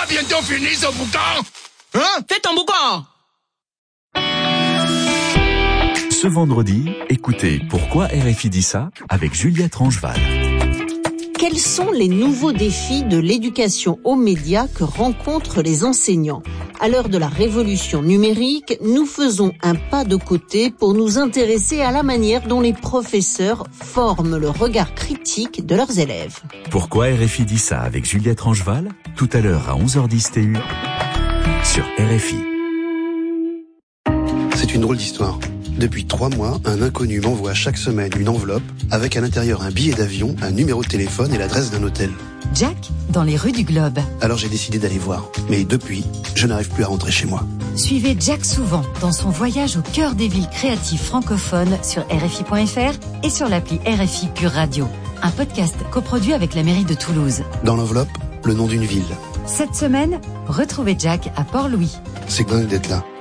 bientôt fini ce boucan? Hein? Fais ton boucan! Ce vendredi, écoutez Pourquoi RFI dit ça avec Juliette Rangeval. Quels sont les nouveaux défis de l'éducation aux médias que rencontrent les enseignants? À l'heure de la révolution numérique, nous faisons un pas de côté pour nous intéresser à la manière dont les professeurs forment le regard critique de leurs élèves. Pourquoi RFI dit ça avec Juliette Rangeval, tout à l'heure à 11h10 TU sur RFI. C'est une drôle d'histoire. Depuis 3 mois, un inconnu m'envoie chaque semaine une enveloppe avec à l'intérieur un billet d'avion, un numéro de téléphone et l'adresse d'un hôtel. Jack, dans les rues du Globe. Alors j'ai décidé d'aller voir. Mais depuis, je n'arrive plus à rentrer chez moi. Suivez Jack souvent dans son voyage au cœur des villes créatives francophones sur RFI.fr et sur l'appli RFI Pure Radio. Un podcast coproduit avec la mairie de Toulouse. Dans l'enveloppe, le nom d'une ville. Cette semaine, retrouvez Jack à Port-Louis. C'est dingue d'être là.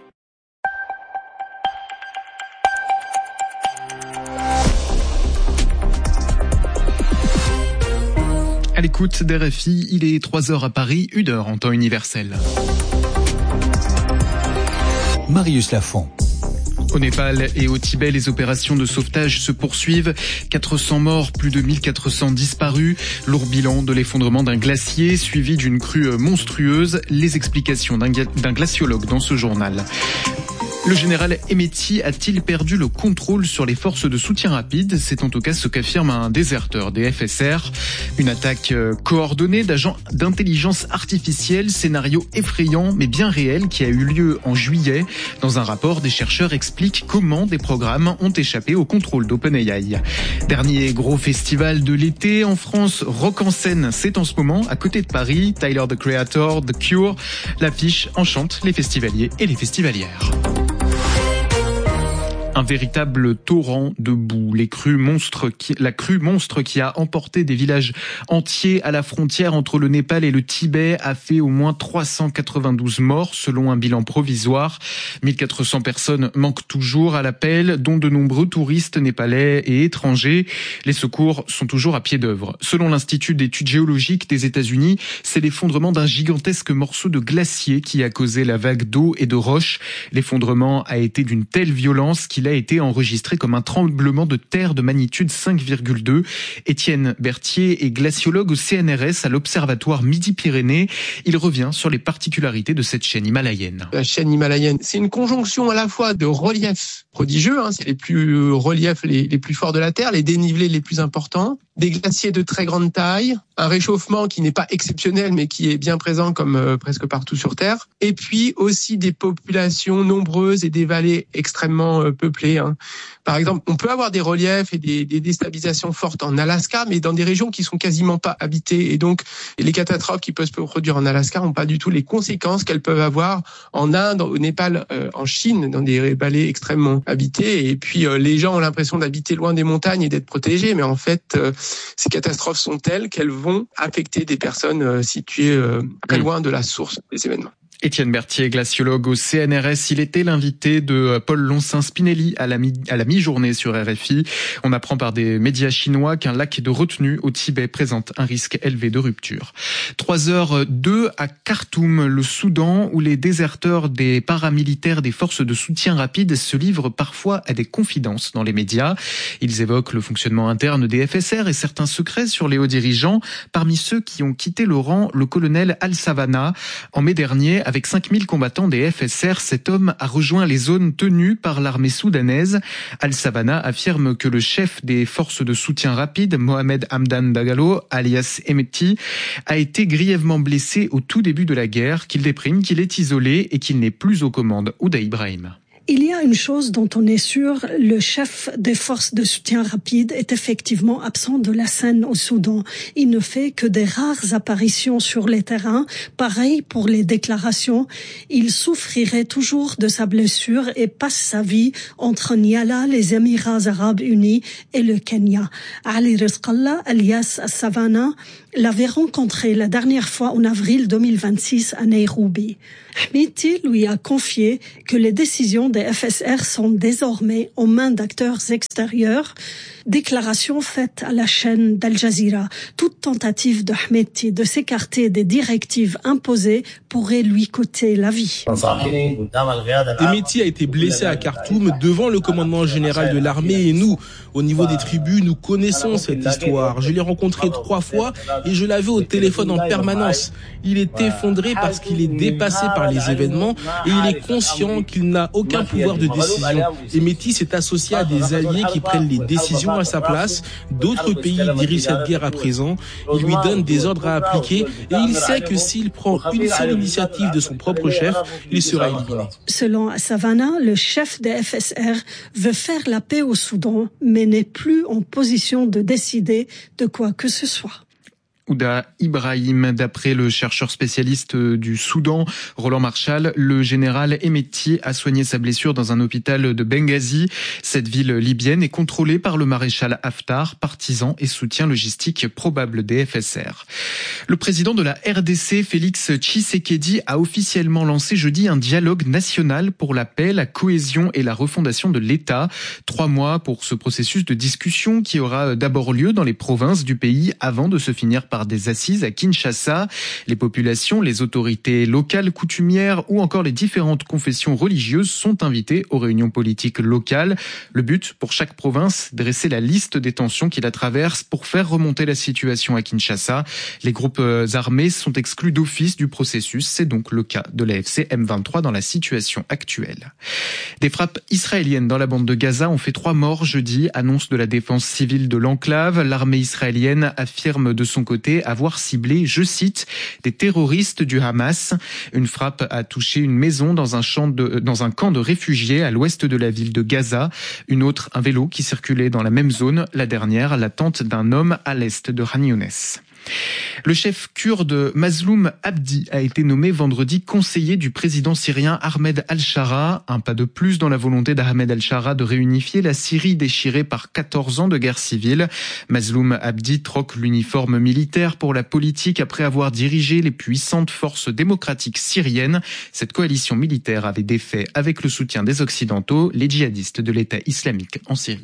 À l'écoute d'RFI, il est 3h à Paris, 1h en temps universel. Marius Lafont. Au Népal et au Tibet, les opérations de sauvetage se poursuivent. 400 morts, plus de 1400 disparus. Lourd bilan de l'effondrement d'un glacier suivi d'une crue monstrueuse. Les explications d'un glaciologue dans ce journal. Le général Emeti a-t-il perdu le contrôle sur les forces de soutien rapide? C'est en tout cas ce qu'affirme un déserteur des FSR. Une attaque coordonnée d'agents d'intelligence artificielle, scénario effrayant mais bien réel qui a eu lieu en juillet. Dans un rapport, des chercheurs expliquent comment des programmes ont échappé au contrôle d'OpenAI. Dernier gros festival de l'été en France, Rock en scène, c'est en ce moment à côté de Paris. Tyler, the Creator, The Cure, l'affiche enchante les festivaliers et les festivalières. Un véritable torrent de boue. La crue monstre qui a emporté des villages entiers à la frontière entre le Népal et le Tibet a fait au moins 392 morts selon un bilan provisoire. 1400 personnes manquent toujours à l'appel, dont de nombreux touristes népalais et étrangers. Les secours sont toujours à pied d'œuvre. Selon l'Institut d'études géologiques des États-Unis, c'est l'effondrement d'un gigantesque morceau de glacier qui a causé la vague d'eau et de roches. L'effondrement a été d'une telle violence qu'il a été enregistré comme un tremblement de terre de magnitude 5,2. Étienne Berthier est glaciologue au CNRS à l'Observatoire Midi-Pyrénées. Il revient sur les particularités de cette chaîne himalayenne. La chaîne himalayenne, c'est une conjonction à la fois de reliefs prodigieux, c'est les plus reliefs les plus forts de la Terre, les dénivelés les plus importants, des glaciers de très grande taille, un réchauffement qui n'est pas exceptionnel mais qui est bien présent comme presque partout sur Terre, et puis aussi des populations nombreuses et des vallées extrêmement peuplées. Par exemple, on peut avoir des reliefs et des déstabilisations fortes en Alaska, mais dans des régions qui sont quasiment pas habitées. Et donc, les catastrophes qui peuvent se produire en Alaska n'ont pas du tout les conséquences qu'elles peuvent avoir en Inde, au Népal, en Chine, dans des vallées extrêmement habitées. Et puis, les gens ont l'impression d'habiter loin des montagnes et d'être protégés, mais en fait, ces catastrophes sont telles qu'elles vont affecter des personnes situées très loin de la source des événements. Étienne Berthier, glaciologue au CNRS, il était l'invité de Paul Loncin-Spinelli à la mi-journée sur RFI. On apprend par des médias chinois qu'un lac de retenue au Tibet présente un risque élevé de rupture. 3h02 à Khartoum, le Soudan, où les déserteurs des paramilitaires des forces de soutien rapide se livrent parfois à des confidences dans les médias. Ils évoquent le fonctionnement interne des FSR et certains secrets sur les hauts dirigeants. Parmi ceux qui ont quitté le rang, le colonel Al-Savana. En mai dernier, avec 5000 combattants des FSR, cet homme a rejoint les zones tenues par l'armée soudanaise. Al-Savana affirme que le chef des forces de soutien rapide, Mohamed Hamdan Dagalo, alias Emeti, a été grièvement blessé au tout début de la guerre, qu'il déprime, qu'il est isolé et qu'il n'est plus aux commandes. Ouda Ibrahim. Il y a une chose dont on est sûr, le chef des forces de soutien rapide est effectivement absent de la scène au Soudan. Il ne fait que des rares apparitions sur les terrains. Pareil pour les déclarations. Il souffrirait toujours de sa blessure et passe sa vie entre Niala, les Émirats arabes unis et le Kenya. Ali Rizqallah, alias Savana, l'avait rencontré la dernière fois en avril 2026 à Nairobi. Hamiti lui a confié que les décisions des FSR sont désormais aux mains d'acteurs extérieurs. Déclaration faite à la chaîne d'Al Jazeera. Toute tentative de Hemeti de s'écarter des directives imposées pourrait lui coûter la vie. Hemeti a été blessé à Khartoum devant le commandement général de l'armée et nous, au niveau des tribus, nous connaissons cette histoire. Je l'ai rencontré 3 fois et je l'avais au téléphone en permanence. Il est effondré parce qu'il est dépassé par les événements et il est conscient qu'il n'a aucun pouvoir de décision. Hemeti s'est associé à des alliés qui prennent les décisions à sa place. D'autres pays dirigent cette guerre à présent. Il lui donne des ordres à appliquer et il sait que s'il prend une seule initiative de son propre chef, il sera éliminé. Selon Savannah, le chef des FSR veut faire la paix au Soudan, mais n'est plus en position de décider de quoi que ce soit. Ouda Ibrahim, d'après le chercheur spécialiste du Soudan, Roland Marshall, le général Hemeti a soigné sa blessure dans un hôpital de Benghazi. Cette ville libyenne est contrôlée par le maréchal Haftar, partisan et soutien logistique probable des FSR. Le président de la RDC, Félix Tshisekedi, a officiellement lancé jeudi un dialogue national pour la paix, la cohésion et la refondation de l'État. 3 mois pour ce processus de discussion qui aura d'abord lieu dans les provinces du pays avant de se finir par des assises à Kinshasa. Les populations, les autorités locales coutumières ou encore les différentes confessions religieuses sont invitées aux réunions politiques locales. Le but pour chaque province, dresser la liste des tensions qui la traversent pour faire remonter la situation à Kinshasa. Les groupes armés sont exclus d'office du processus. C'est donc le cas de l'AFC M23 dans la situation actuelle. Des frappes israéliennes dans la bande de Gaza ont fait 3 morts jeudi, annonce de la défense civile de l'enclave. L'armée israélienne affirme de son côté avoir ciblé, je cite, des terroristes du Hamas. Une frappe a touché une maison dans un camp de réfugiés à l'ouest de la ville de Gaza. Une autre, un vélo qui circulait dans la même zone. La dernière, la tente d'un homme à l'est de Khan Younes. Le chef kurde Mazloum Abdi a été nommé vendredi conseiller du président syrien Ahmed al-Shara, un pas de plus dans la volonté d'Ahmed al-Shara de réunifier la Syrie déchirée par 14 ans de guerre civile. Mazloum Abdi troque l'uniforme militaire pour la politique après avoir dirigé les puissantes forces démocratiques syriennes. Cette coalition militaire avait défait avec le soutien des Occidentaux les djihadistes de l'État islamique en Syrie.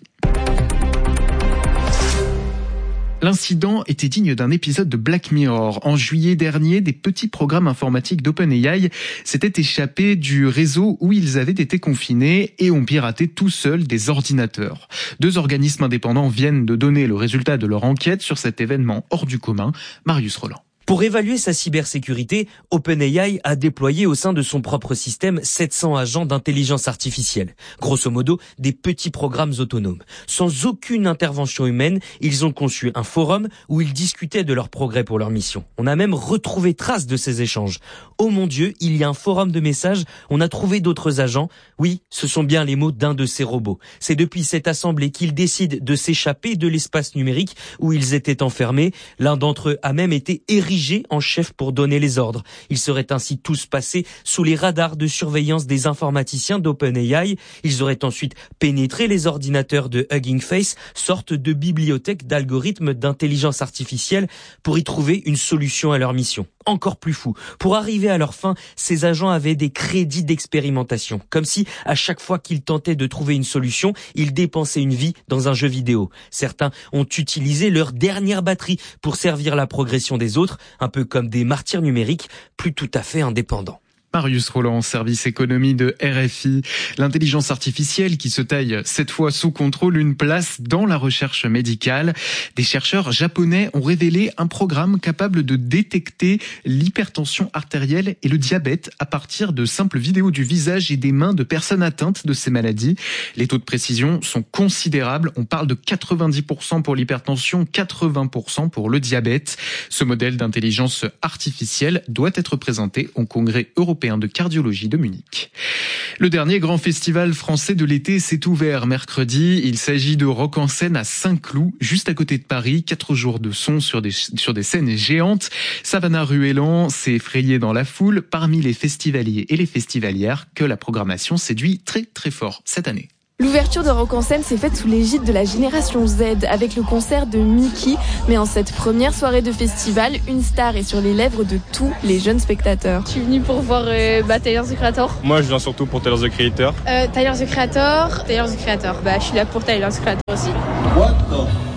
L'incident était digne d'un épisode de Black Mirror. En juillet dernier, des petits programmes informatiques d'OpenAI s'étaient échappés du réseau où ils avaient été confinés et ont piraté tout seuls des ordinateurs. 2 organismes indépendants viennent de donner le résultat de leur enquête sur cet événement hors du commun. Marius Roland. Pour évaluer sa cybersécurité, OpenAI a déployé au sein de son propre système 700 agents d'intelligence artificielle. Grosso modo, des petits programmes autonomes. Sans aucune intervention humaine, ils ont conçu un forum où ils discutaient de leurs progrès pour leur mission. On a même retrouvé trace de ces échanges. Oh mon Dieu, il y a un forum de messages, on a trouvé d'autres agents. Oui, ce sont bien les mots d'un de ces robots. C'est depuis cette assemblée qu'ils décident de s'échapper de l'espace numérique où ils étaient enfermés. L'un d'entre eux a même été érigé en chef pour donner les ordres. Ils seraient ainsi tous passés sous les radars de surveillance des informaticiens d'OpenAI. Ils auraient ensuite pénétré les ordinateurs de Hugging Face, sorte de bibliothèque d'algorithmes d'intelligence artificielle, pour y trouver une solution à leur mission. Encore plus fou, pour arriver à leur fin, ces agents avaient des crédits d'expérimentation, comme si à chaque fois qu'ils tentaient de trouver une solution, ils dépensaient une vie dans un jeu vidéo. Certains ont utilisé leur dernière batterie pour servir la progression des autres, un peu comme des martyrs numériques, plus tout à fait indépendants. Marius Roland, service économie de RFI. L'intelligence artificielle qui se taille cette fois sous contrôle une place dans la recherche médicale. Des chercheurs japonais ont révélé un programme capable de détecter l'hypertension artérielle et le diabète à partir de simples vidéos du visage et des mains de personnes atteintes de ces maladies. Les taux de précision sont considérables. On parle de 90% pour l'hypertension, 80% pour le diabète. Ce modèle d'intelligence artificielle doit être présenté au Congrès européen de cardiologie de Munich. Le dernier grand festival français de l'été s'est ouvert mercredi. Il s'agit de Rock en scène à Saint-Cloud, juste à côté de Paris. 4 jours de son sur des scènes géantes. Savannah Ruellan s'est effrayée dans la foule parmi les festivaliers et les festivalières que la programmation séduit très très fort cette année. L'ouverture de Rock en scène s'est faite sous l'égide de la génération Z avec le concert de Mickey. Mais en cette première soirée de festival, une star est sur les lèvres de tous les jeunes spectateurs. Je suis venue pour voir Tyler, the Creator. Moi, je viens surtout pour Tyler, the Creator. Tyler, the Creator. Je suis là pour Tyler, the Creator aussi.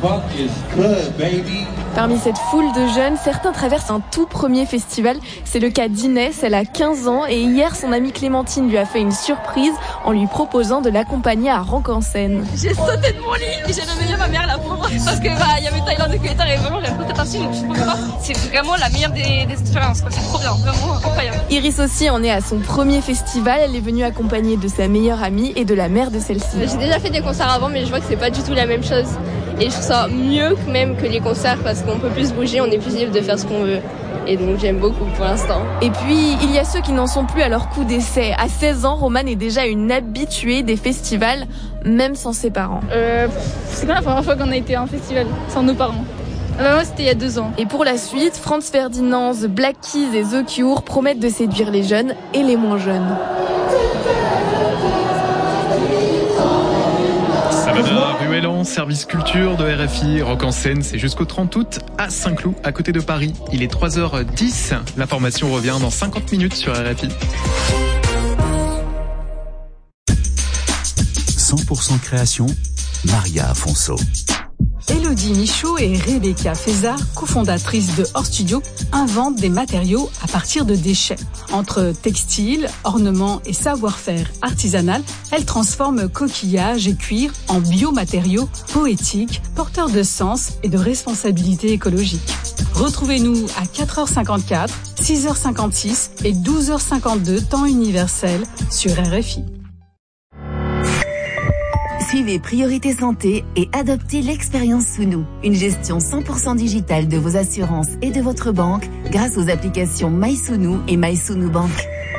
Parmi cette foule de jeunes, certains traversent un tout premier festival. C'est le cas d'Inès, elle a 15 ans et hier, son amie Clémentine lui a fait une surprise en lui proposant de l'accompagner à Rank-en-Seine. J'ai sauté de mon lit et j'ai réveillé ma mère là pour parce que il y avait Thaïlande et Qatar et vraiment j'avais pas partie donc je sais pas pourquoi. C'est vraiment la meilleure des expériences, c'est trop bien, vraiment incroyable. Iris aussi en est à son premier festival, elle est venue accompagnée de sa meilleure amie et de la mère de celle-ci. J'ai déjà fait des concerts avant mais je vois que c'est pas du tout la même chose et je trouve ça mieux même que les concerts parce qu'on peut plus bouger, on est plus libre de faire ce qu'on veut. Et donc j'aime beaucoup pour l'instant. Et puis il y a ceux qui n'en sont plus à leur coup d'essai. À 16 ans, Romane est déjà une habituée des festivals, même sans ses parents. C'est quand la première fois qu'on a été à un festival sans nos parents? Moi c'était il y a 2 ans. Et pour la suite, Franz Ferdinand, The Black Keys et The Cure promettent de séduire les jeunes et les moins jeunes. Ruellan, service culture de RFI, Rank-en-Seine, c'est jusqu'au 30 août à Saint-Cloud, à côté de Paris. Il est 3h10. L'information revient dans 50 minutes sur RFI. 100% création, Maria Afonso. Élodie Michaud et Rebecca Fézard, cofondatrices de Hors Studio, inventent des matériaux à partir de déchets. Entre textiles, ornements et savoir-faire artisanal, elles transforment coquillages et cuir en biomatériaux poétiques, porteurs de sens et de responsabilité écologique. Retrouvez-nous à 4h54, 6h56 et 12h52 temps universel sur RFI. Suivez Priorité Santé et adoptez l'expérience Sounou, une gestion 100% digitale de vos assurances et de votre banque grâce aux applications MySounou et MySounou Bank.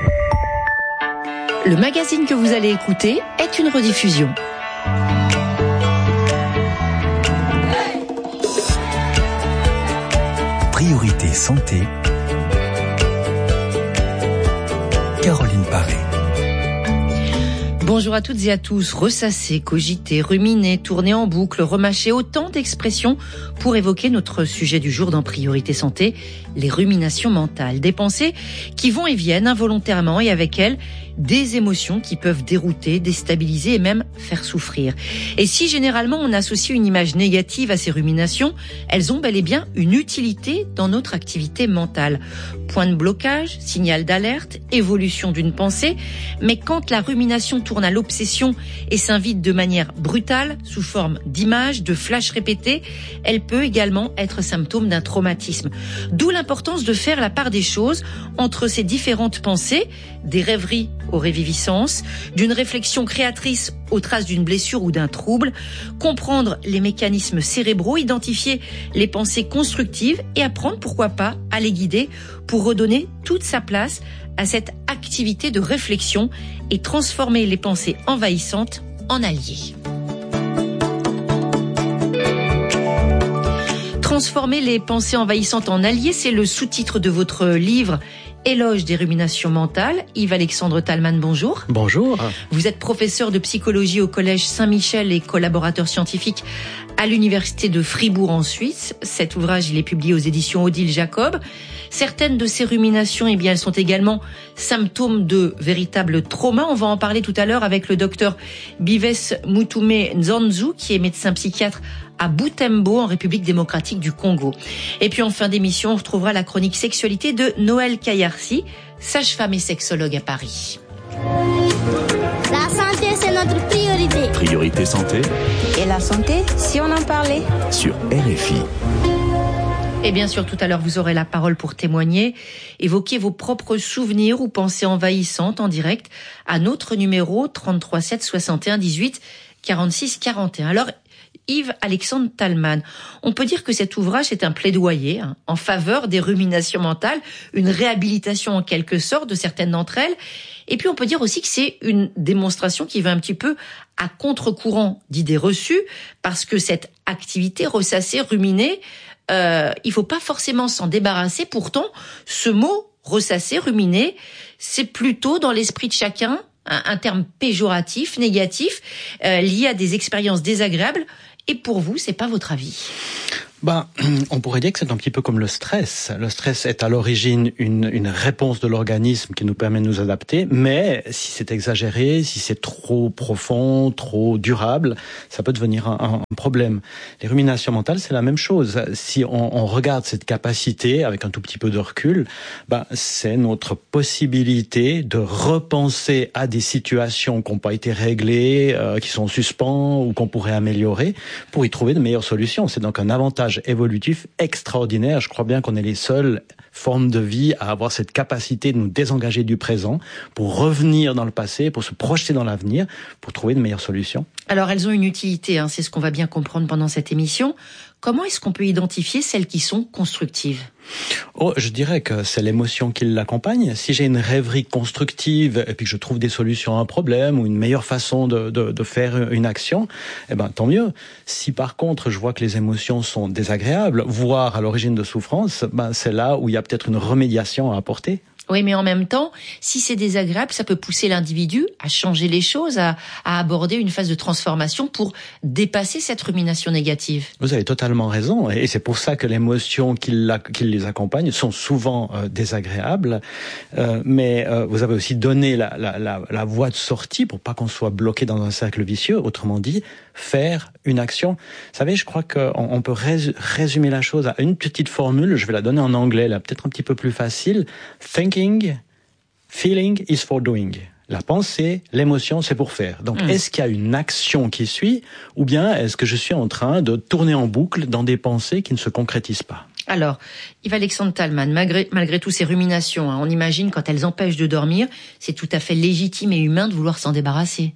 Le magazine que vous allez écouter est une rediffusion. Priorité Santé, Caroline Paré. Bonjour à toutes et à tous. Ressasser, cogiter, ruminer, tourner en boucle, remâcher, autant d'expressions pour évoquer notre sujet du jour dans Priorité Santé, les ruminations mentales. Des pensées qui vont et viennent involontairement et avec elles, des émotions qui peuvent dérouter, déstabiliser et même faire souffrir. Et si généralement on associe une image négative à ces ruminations, elles ont bel et bien une utilité dans notre activité mentale. Point de blocage, signal d'alerte, évolution d'une pensée, mais quand la rumination tourne à l'obsession et s'invite de manière brutale, sous forme d'images, de flashs répétés, elle peut également être symptôme d'un traumatisme. D'où l'importance de faire la part des choses entre ces différentes pensées, des rêveries aux réviviscences, d'une réflexion créatrice aux traces d'une blessure ou d'un trouble, comprendre les mécanismes cérébraux, identifier les pensées constructives et apprendre, pourquoi pas, à les guider pour redonner toute sa place à cette activité de réflexion et transformer les pensées envahissantes en alliés. Transformer les pensées envahissantes en alliés, c'est le sous-titre de votre livre Éloge des ruminations mentales. Yves-Alexandre Talman, bonjour. Bonjour. Vous êtes professeur de psychologie au Collège Saint-Michel et collaborateur scientifique à l'Université de Fribourg en Suisse. Cet ouvrage, il est publié aux éditions Odile Jacob. Certaines de ces ruminations, eh bien, elles sont également symptômes de véritables traumas. On va en parler tout à l'heure avec le docteur Bives Mutume Nzanzu, qui est médecin psychiatre à Butembo, en République démocratique du Congo. Et puis en fin d'émission, on retrouvera la chronique sexualité de Noël Kayarsi, sage-femme et sexologue à Paris. La santé, c'est notre priorité. Priorité Santé. Et la santé, si on en parlait. Sur RFI. Et bien sûr, tout à l'heure, vous aurez la parole pour témoigner, évoquer vos propres souvenirs ou pensées envahissantes en direct à notre numéro 33 7 61 18 46 41. Alors, Yves-Alexandre Talman, on peut dire que cet ouvrage est un plaidoyer en faveur des ruminations mentales, une réhabilitation en quelque sorte de certaines d'entre elles. Et puis on peut dire aussi que c'est une démonstration qui va un petit peu à contre-courant d'idées reçues, parce que cette activité, ressasser, ruminer, il faut pas forcément s'en débarrasser. Pourtant, ce mot ressasser, ruminer, c'est plutôt dans l'esprit de chacun un terme péjoratif, négatif, lié à des expériences désagréables. Et pour vous, c'est pas votre avis? On pourrait dire que c'est un petit peu comme le stress. Le stress est à l'origine une réponse de l'organisme qui nous permet de nous adapter, mais si c'est exagéré, si c'est trop profond, trop durable, ça peut devenir un problème. Les ruminations mentales, c'est la même chose. Si on regarde cette capacité avec un tout petit peu de recul, c'est notre possibilité de repenser à des situations qui n'ont pas été réglées, qui sont en suspens ou qu'on pourrait améliorer pour y trouver de meilleures solutions. C'est donc un avantage évolutif extraordinaire. Je crois bien qu'on est les seules formes de vie à avoir cette capacité de nous désengager du présent pour revenir dans le passé, pour se projeter dans l'avenir, pour trouver de meilleures solutions. Alors, elles ont une utilité, c'est ce qu'on va bien comprendre pendant cette émission. Comment est-ce qu'on peut identifier celles qui sont constructives ? Je dirais que c'est l'émotion qui l'accompagne. Si j'ai une rêverie constructive et puis que je trouve des solutions à un problème ou une meilleure façon de faire une action, tant mieux. Si par contre je vois que les émotions sont désagréables, voire à l'origine de souffrance, c'est là où il y a peut-être une remédiation à apporter. Oui, mais en même temps, si c'est désagréable, ça peut pousser l'individu à changer les choses, à aborder une phase de transformation pour dépasser cette rumination négative. Vous avez totalement raison, et c'est pour ça que les émotions qui les accompagnent sont souvent désagréables, mais vous avez aussi donné la voie de sortie pour pas qu'on soit bloqué dans un cercle vicieux, autrement dit, faire une action. Vous savez, je crois qu'on peut résumer la chose à une petite formule, je vais la donner en anglais, là, peut-être un petit peu plus facile. Thinking, feeling is for doing. La pensée, l'émotion, c'est pour faire. Donc, est-ce qu'il y a une action qui suit, ou bien est-ce que je suis en train de tourner en boucle dans des pensées qui ne se concrétisent pas ? Alors, Yves-Alexandre Talman, malgré tout ces ruminations, on imagine quand elles empêchent de dormir, c'est tout à fait légitime et humain de vouloir s'en débarrasser.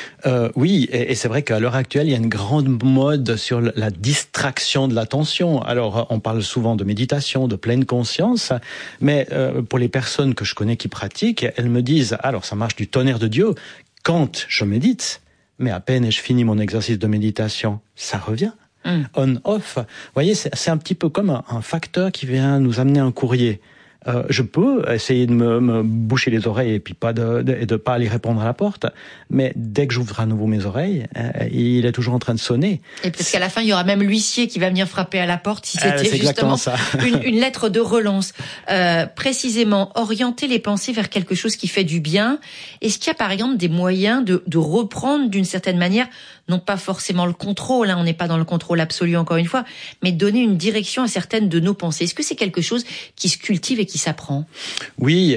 Oui, et c'est vrai qu'à l'heure actuelle, il y a une grande mode sur la distraction de l'attention. Alors, on parle souvent de méditation, de pleine conscience, mais pour les personnes que je connais qui pratiquent, elles me disent, alors ça marche du tonnerre de Dieu, quand je médite, mais à peine ai-je fini mon exercice de méditation, ça revient. On-off. Vous voyez, c'est un petit peu comme un facteur qui vient nous amener un courrier. Je peux essayer de me boucher les oreilles et puis de pas aller répondre à la porte, mais dès que j'ouvre à nouveau mes oreilles, il est toujours en train de sonner. Et peut-être qu'à la fin, il y aura même l'huissier qui va venir frapper à la porte si c'était justement une lettre de relance. Précisément, orienter les pensées vers quelque chose qui fait du bien. Est-ce qu'il y a par exemple des moyens de reprendre d'une certaine manière, non pas forcément le contrôle, on n'est pas dans le contrôle absolu encore une fois, mais donner une direction à certaines de nos pensées. Est-ce que c'est quelque chose qui se cultive et qui s'apprend ? Oui,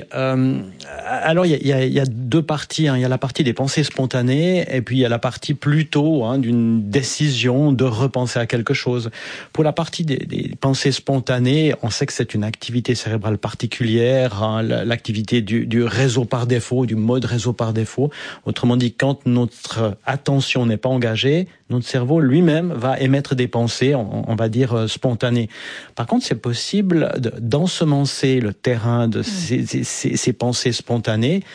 alors il y a deux parties. Il y a la partie des pensées spontanées et puis il y a la partie plutôt d'une décision de repenser à quelque chose. Pour la partie des pensées spontanées, on sait que c'est une activité cérébrale particulière, l'activité du réseau par défaut, du mode réseau par défaut. Autrement dit, quand notre attention n'est pas engagée, notre cerveau lui-même va émettre des pensées, on va dire spontanées. Par contre, c'est possible d'ensemencer le terrain de ces pensées spontanées.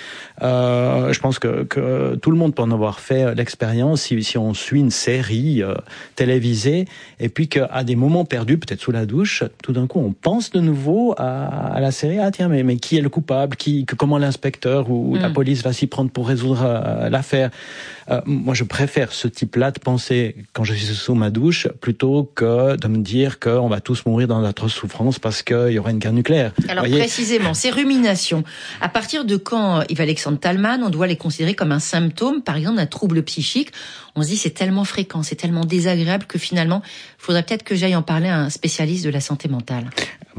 Je pense que tout le monde peut en avoir fait l'expérience si on suit une série télévisée et puis qu'à des moments perdus, peut-être sous la douche, tout d'un coup on pense de nouveau à la série. Ah tiens, mais qui est le coupable ? Comment l'inspecteur ou la police va s'y prendre pour résoudre l'affaire ? Moi, je préfère ce type-là de pensée quand je suis sous ma douche plutôt que de me dire qu'on va tous mourir dans notre souffrance parce qu'il y aura une guerre nucléaire. Alors précisément, ces ruminations, à partir de quand, Yves-Alexandre Talman, on doit les considérer comme un symptôme, par exemple, d'un trouble psychique ? On se dit c'est tellement fréquent, c'est tellement désagréable que finalement, il faudrait peut-être que j'aille en parler à un spécialiste de la santé mentale.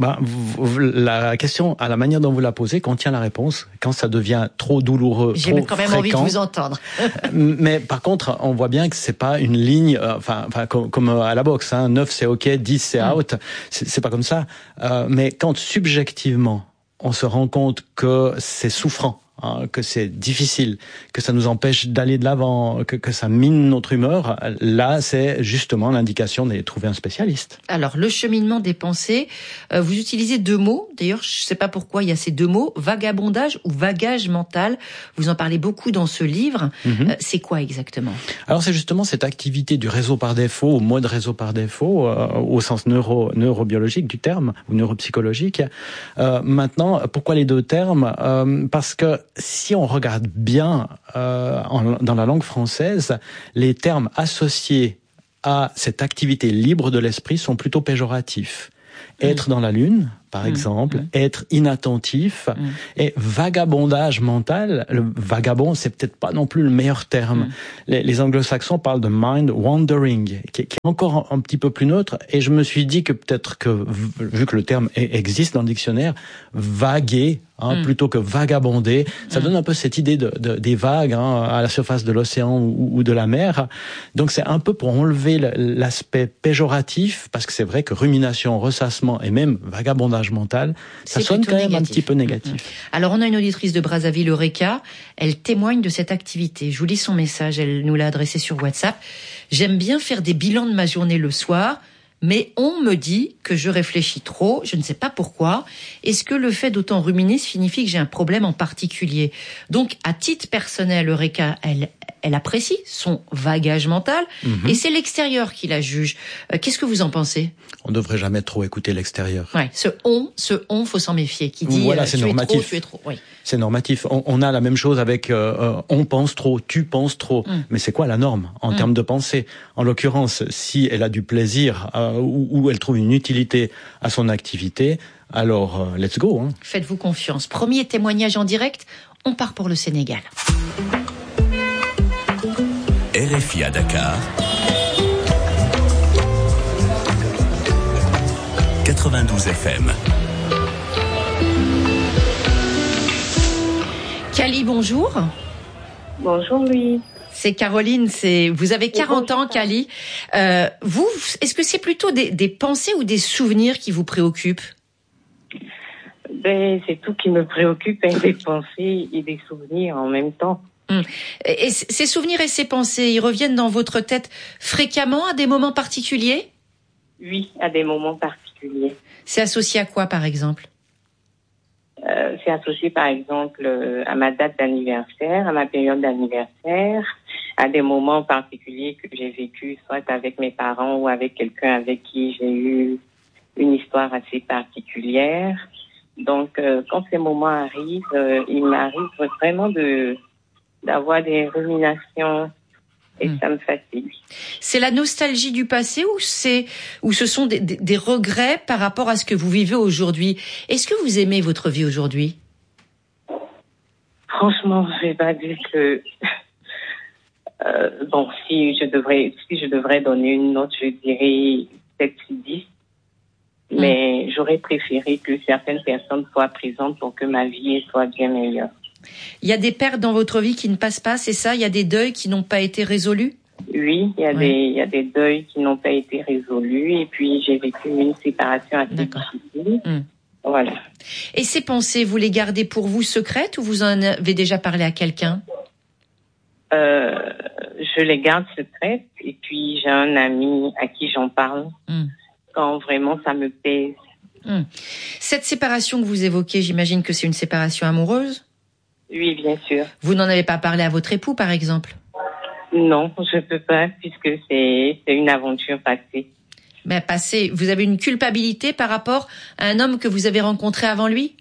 La question, à la manière dont vous la posez, contient la réponse. Quand ça devient trop douloureux, j'ai trop quand même fréquent, envie de vous entendre. Mais par contre, on voit bien que c'est pas une ligne, comme à la boxe, 9 c'est ok, 10 c'est out. C'est pas comme ça. Mais quand subjectivement, on se rend compte que c'est souffrant, que c'est difficile, que ça nous empêche d'aller de l'avant, que ça mine notre humeur, là, c'est justement l'indication d'aller trouver un spécialiste. Alors, le cheminement des pensées, vous utilisez deux mots. D'ailleurs, je ne sais pas pourquoi il y a ces deux mots, vagabondage ou vagage mental. Vous en parlez beaucoup dans ce livre. C'est quoi exactement ? Alors, c'est justement cette activité du réseau par défaut, au mode réseau par défaut, au sens neurobiologique du terme, ou neuropsychologique. Maintenant, pourquoi les deux termes ? Parce que si on regarde bien dans la langue française, les termes associés à cette activité libre de l'esprit sont plutôt péjoratifs. Être dans la lune, par exemple, être inattentif et vagabondage mental. Le vagabond, c'est peut-être pas non plus le meilleur terme. Les anglo-saxons parlent de mind wandering, qui est encore un petit peu plus neutre. Et je me suis dit que peut-être que, vu que le terme existe dans le dictionnaire, vaguer, plutôt que vagabonder, ça donne un peu cette idée des vagues à la surface de l'océan ou de la mer. Donc c'est un peu pour enlever l'aspect péjoratif, parce que c'est vrai que rumination, ressassement et même vagabondage mental, ça sonne quand même un petit peu négatif. Alors on a une auditrice de Brazzaville, Eureka, elle témoigne de cette activité. Je vous lis son message, elle nous l'a adressé sur WhatsApp. J'aime bien faire des bilans de ma journée le soir, mais on me dit que je réfléchis trop, je ne sais pas pourquoi. Est-ce que le fait d'autant ruminer signifie que j'ai un problème en particulier? Donc, à titre personnel, Eureka, elle apprécie son vagage mental, et c'est l'extérieur qui la juge. Qu'est-ce que vous en pensez? On devrait jamais trop écouter l'extérieur. Ouais, ce on, faut s'en méfier, qui dit voilà, c'est normatif. Tu es trop. Oui. C'est normatif. On a la même chose avec on pense trop, tu penses trop. Mais c'est quoi la norme en termes de pensée? En l'occurrence, si elle a du plaisir ou elle trouve une utilité à son activité, alors let's go. Faites-vous confiance. Premier témoignage en direct, on part pour le Sénégal. RFI à Dakar, 92 FM. Kali, bonjour. Bonjour, Louis. C'est Caroline, vous avez 40 ans, Kali. Vous, est-ce que c'est plutôt des pensées ou des souvenirs qui vous préoccupent? C'est tout qui me préoccupe, des pensées et des souvenirs en même temps. Et ces souvenirs et ces pensées, ils reviennent dans votre tête fréquemment à des moments particuliers? Oui, à des moments particuliers. C'est associé à quoi, par exemple? C'est associé, par exemple, à ma date d'anniversaire, à ma période d'anniversaire, à des moments particuliers que j'ai vécu, soit avec mes parents ou avec quelqu'un avec qui j'ai eu une histoire assez particulière. Donc, quand ces moments arrivent, il m'arrive vraiment d'avoir des ruminations et ça me fatigue. C'est la nostalgie du passé ou ce sont des regrets par rapport à ce que vous vivez aujourd'hui? Est-ce que vous aimez votre vie aujourd'hui? Franchement, je vais pas dire que si je devrais donner une note, je dirais peut-être 10. Mais j'aurais préféré que certaines personnes soient présentes pour que ma vie soit bien meilleure. Il y a des pertes dans votre vie qui ne passent pas, c'est ça? Il y a des deuils qui n'ont pas été résolus? Oui, il y a des deuils qui n'ont pas été résolus. Et puis, j'ai vécu une séparation assez difficile. Voilà. Et ces pensées, vous les gardez pour vous secrètes ou vous en avez déjà parlé à quelqu'un? Je les garde secrètes. Et puis, j'ai un ami à qui j'en parle quand vraiment ça me pèse. Cette séparation que vous évoquez, j'imagine que c'est une séparation amoureuse? Oui, bien sûr. Vous n'en avez pas parlé à votre époux, par exemple? Non, je peux pas, puisque c'est une aventure passée. Mais passée, vous avez une culpabilité par rapport à un homme que vous avez rencontré avant lui?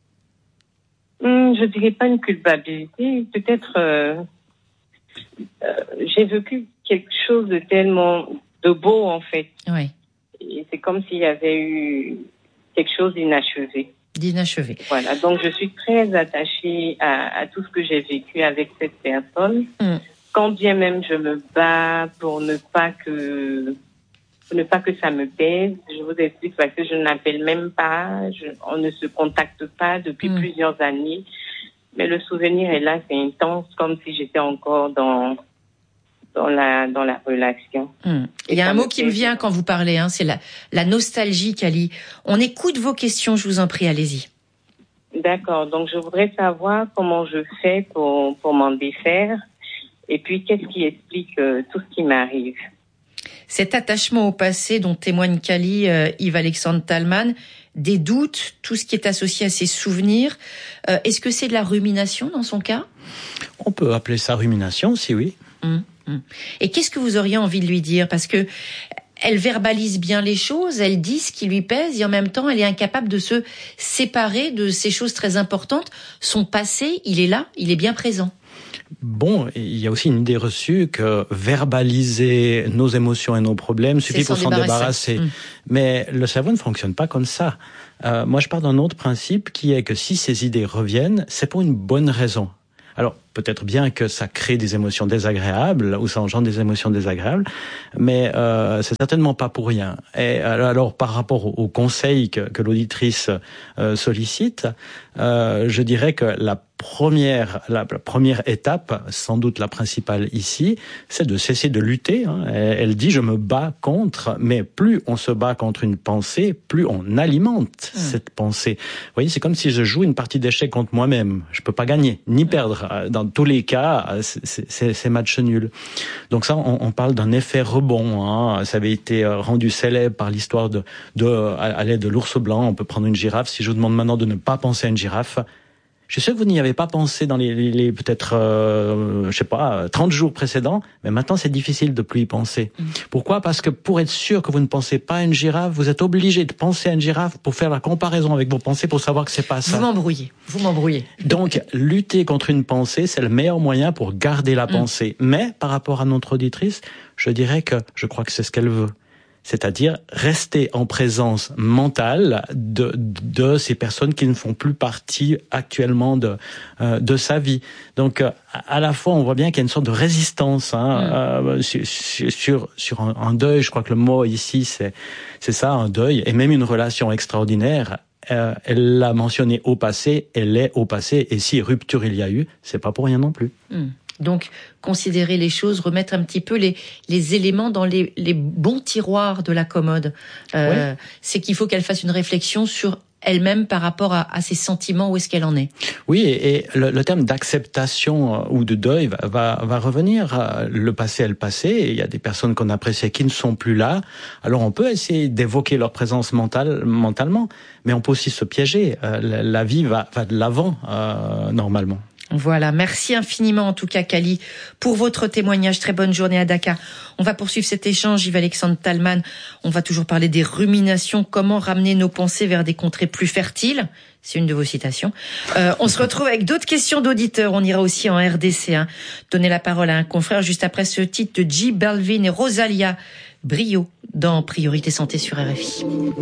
Je dirais pas une culpabilité, peut-être j'ai vécu quelque chose de tellement de beau, en fait. Oui. Et c'est comme s'il y avait eu quelque chose d'inachevé. Voilà, donc je suis très attachée à tout ce que j'ai vécu avec cette personne. Quand bien même je me bats pour ne pas que ça me pèse, je vous explique parce que je n'appelle même pas, on ne se contacte pas depuis plusieurs années. Mais le souvenir est là, c'est intense, comme si j'étais encore dans la relation. Il y a un mot qui me vient quand vous parlez, c'est la nostalgie, Kali. On écoute vos questions, je vous en prie, allez-y. D'accord, donc je voudrais savoir comment je fais pour m'en défaire et puis qu'est-ce qui explique tout ce qui m'arrive. Cet attachement au passé dont témoigne Kali, Yves-Alexandre Talman, des doutes, tout ce qui est associé à ses souvenirs, est-ce que c'est de la rumination dans son cas? On peut appeler ça rumination, si oui. Et qu'est-ce que vous auriez envie de lui dire? Parce que elle verbalise bien les choses, elle dit ce qui lui pèse et en même temps elle est incapable de se séparer de ces choses très importantes. Son passé, il est là, il est bien présent. Bon, il y a aussi une idée reçue que verbaliser nos émotions et nos problèmes suffit pour s'en débarrasser. Mais le cerveau ne fonctionne pas comme ça. Moi, je pars d'un autre principe qui est que si ces idées reviennent, c'est pour une bonne raison. Alors, peut-être bien que ça crée des émotions désagréables ou ça engendre des émotions désagréables, mais c'est certainement pas pour rien. Et alors, par rapport au conseil que l'auditrice sollicite, je dirais que la première étape, sans doute la principale ici, c'est de cesser de lutter. Elle dit « je me bats contre », mais plus on se bat contre une pensée, plus on alimente cette pensée. Vous voyez, c'est comme si je joue une partie d'échecs contre moi-même. Je peux pas gagner, ni perdre. Dans tous les cas, c'est match nul. Donc ça, on parle d'un effet rebond. Ça avait été rendu célèbre par l'histoire à l'aide de l'ours blanc. On peut prendre une girafe. Si je vous demande maintenant de ne pas penser à une girafe, je suis sûr que vous n'y avez pas pensé dans les peut-être, 30 jours précédents, mais maintenant c'est difficile de plus y penser. Pourquoi ? Parce que pour être sûr que vous ne pensez pas à une girafe, vous êtes obligé de penser à une girafe pour faire la comparaison avec vos pensées pour savoir que c'est pas ça. Vous m'embrouillez. Donc, lutter contre une pensée, c'est le meilleur moyen pour garder la pensée. Mais, par rapport à notre auditrice, je dirais que je crois que c'est ce qu'elle veut. C'est-à-dire rester en présence mentale de ces personnes qui ne font plus partie actuellement de sa vie. Donc à la fois on voit bien qu'il y a une sorte de résistance sur un deuil. Je crois que le mot ici c'est ça, un deuil, et même une relation extraordinaire. Elle l'a mentionné au passé, elle est au passé, et si rupture il y a eu, c'est pas pour rien non plus. Donc, considérer les choses, remettre un petit peu les éléments dans les bons tiroirs de la commode. C'est qu'il faut qu'elle fasse une réflexion sur elle-même par rapport à ses sentiments, où est-ce qu'elle en est. Oui, et le terme d'acceptation ou de deuil va revenir. Le passé est le passé, et il y a des personnes qu'on appréciait qui ne sont plus là. Alors on peut essayer d'évoquer leur présence mentalement, mais on peut aussi se piéger. La vie va de l'avant, normalement. Voilà, merci infiniment en tout cas Kali pour votre témoignage. Très bonne journée à Dakar. On va poursuivre cet échange, Yves-Alexandre Talman. On va toujours parler des ruminations, comment ramener nos pensées vers des contrées plus fertiles. C'est une de vos citations. On se retrouve avec d'autres questions d'auditeurs. On ira aussi en RDC. Donner la parole à un confrère juste après ce titre de J Balvin et Rosalia Brio dans Priorité Santé sur RFI.